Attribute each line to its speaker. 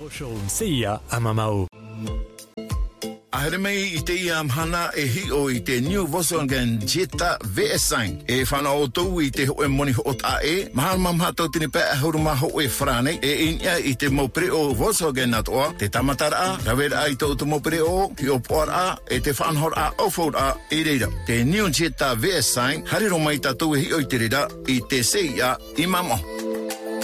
Speaker 1: Ocean Sia Amamau.
Speaker 2: Ahere mei I te ia amhana e hi o I te New Volkswagen Jetta VS9. E whana o tau I te hoe moni ho o ta e. Mahal mamha tau tini pē a huru maho e whrane. E inia I te mopre o Volkswagen atoa. Te tamatara a, rawera a I tau te mopre o, hi o poar a, e te whanhor a, offroad a, I reira. Te New Jetta VS9, hariro mai tatu e hi o I te reira, I te sei a, I mamo.